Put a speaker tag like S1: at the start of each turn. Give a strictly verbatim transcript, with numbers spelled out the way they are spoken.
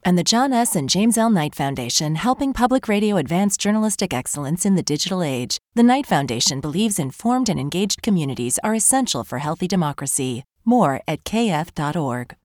S1: And the John S. and James L. Knight Foundation, helping public radio advance journalistic excellence in the digital age. The Knight Foundation believes informed and engaged communities are essential for healthy democracy. More at k f dot org.